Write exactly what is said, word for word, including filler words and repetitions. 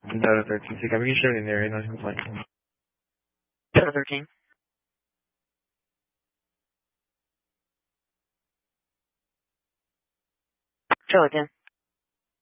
Delta thirteen, so can we show in the area, nothing flight. Delta thirteen. Show again.